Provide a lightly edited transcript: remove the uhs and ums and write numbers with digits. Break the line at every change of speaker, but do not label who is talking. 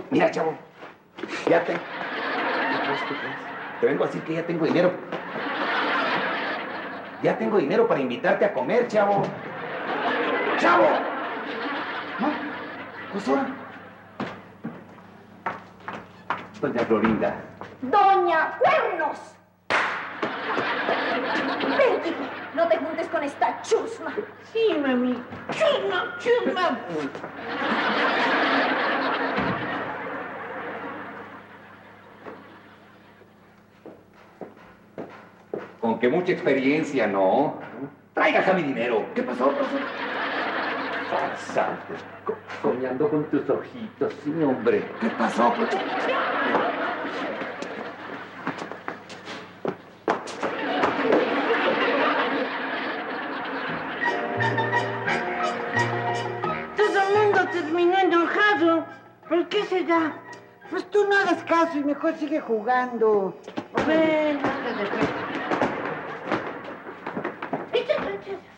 Mira, chavo, ya te... ¿Qué crees? Te vengo a decir que ya tengo dinero. Ya tengo dinero para invitarte a comer, chavo. ¡Chavo! ¿No? Pues ahora. Doña Florinda.
¡Doña Cuernos! Ven, hijo, no te juntes con esta chusma.
Sí, mami. Chusma, chusma.
Con que mucha experiencia, ¿no? Traiga acá mi dinero. ¿Qué pasó, profesor?
Farsante. Soñando con tus ojitos, sí, hombre.
¿Qué pasó, profesor?
Todo el mundo terminó enojado. ¿Por qué será?
Pues tú no hagas caso y mejor sigue jugando.
Ven, ándale, pues. Échale, échale.